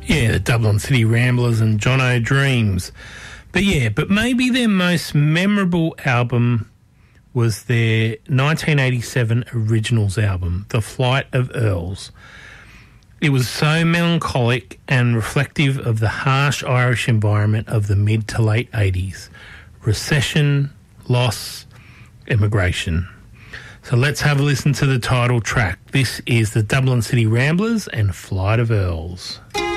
Yeah, the Dublin City Ramblers and Jono Dreams. But maybe their most memorable album was their 1987 Originals album, The Flight of Earls. It was so melancholic and reflective of the harsh Irish environment of the mid to late 80s. Recession, loss, immigration. So let's have a listen to the title track. This is the Dublin City Ramblers and Flight of Earls.